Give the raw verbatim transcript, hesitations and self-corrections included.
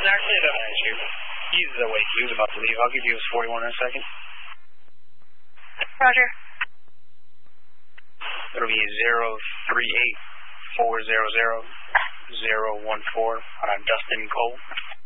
actually, I don't know. He's awake. He was about to leave. I'll give you his forty-one in a second. Roger. It'll be zero three eight four zero zero zero one four. Uh, Dustin Cole.